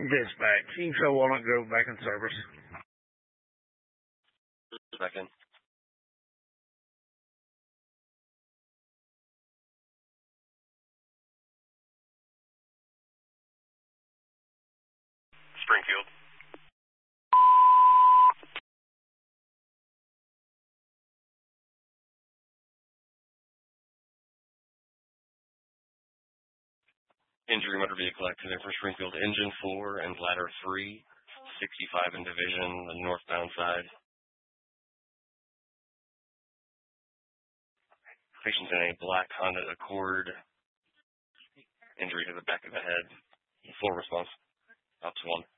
Dispatch, you can show Walnut Grove back in service. Second. Springfield. Injury motor vehicle accident for Springfield Engine 4 and Ladder 3, 65 in division, the northbound side. Patient's in a black Honda Accord. Injury to the back of the head. Full response. Ops 1.